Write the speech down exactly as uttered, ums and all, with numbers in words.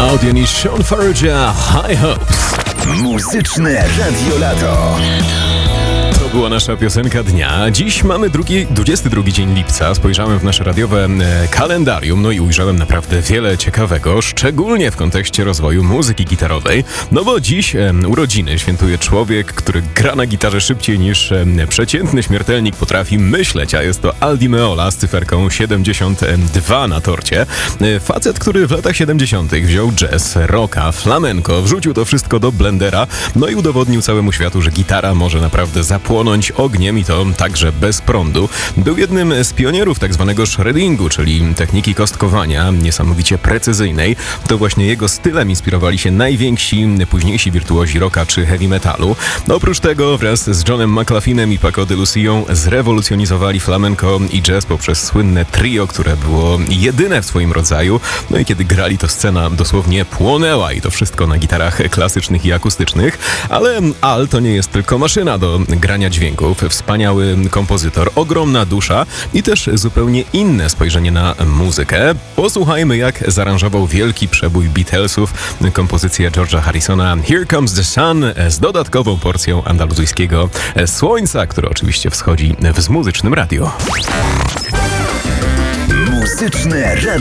Audien i Sean Farrugia, High Hopes. Muzyczne Radio Lato. To była nasza piosenka dnia. Dziś mamy drugi, dwudziesty drugi dzień lipca. Spojrzałem w nasze radiowe e, kalendarium, no i ujrzałem naprawdę wiele ciekawego, szczególnie w kontekście rozwoju muzyki gitarowej. No bo dziś e, urodziny świętuje człowiek, który gra na gitarze szybciej niż e, przeciętny śmiertelnik potrafi myśleć, a jest to Al Di Meola z cyferką siedemdziesiąt dwa na torcie. E, facet, który w latach siedemdziesiątych wziął jazz, rocka, flamenco, wrzucił to wszystko do blendera, no i udowodnił całemu światu, że gitara może naprawdę zapłonąć ogniem i to także bez prądu. Był jednym z pionierów tak zwanego shreddingu, czyli techniki kostkowania niesamowicie precyzyjnej. To właśnie jego stylem inspirowali się najwięksi późniejsi wirtuozi rocka czy heavy metalu. No oprócz tego wraz z Johnem McLaughlinem i Paco de Lucią zrewolucjonizowali flamenco i jazz poprzez słynne trio, które było jedyne w swoim rodzaju. No i kiedy grali, to scena dosłownie płonęła i to wszystko na gitarach klasycznych i akustycznych. Ale Al to nie jest tylko maszyna do grania dźwięków, wspaniały kompozytor, ogromna dusza i też zupełnie inne spojrzenie na muzykę. Posłuchajmy, jak zaaranżował wielki przebój Beatlesów, kompozycję George'a Harrisona Here Comes the Sun z dodatkową porcją andaluzyjskiego słońca, które oczywiście wschodzi w Muzycznym Radio. Muzyczne Radio.